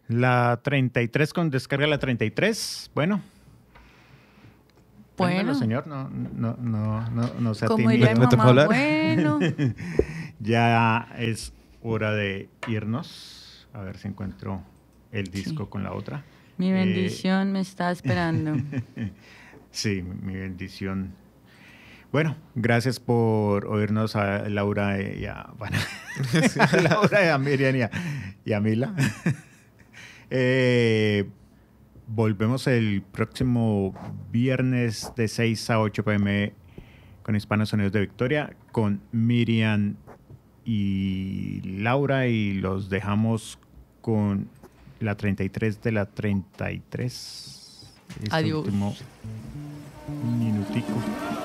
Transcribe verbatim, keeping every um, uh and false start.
La treinta y tres con descarga la treinta y tres. Bueno. Bueno. Téngalo, señor. No, no, no, no, no sea Como tímido. diría mi ¿Me tocó mamá, hablar? bueno. Ya es hora de irnos. A ver si encuentro el disco Sí. con la otra. Mi Eh, bendición me está esperando. Sí, mi bendición. Bueno, gracias por oírnos a Laura y a, bueno, a Laura y a Miriam y a, y a Mila. Eh, volvemos el próximo viernes de seis a ocho pm con Hispanos Sonidos de Victoria, con Miriam y Laura, y los dejamos con la treinta y tres de la treinta y tres. Este Adiós. último minutico.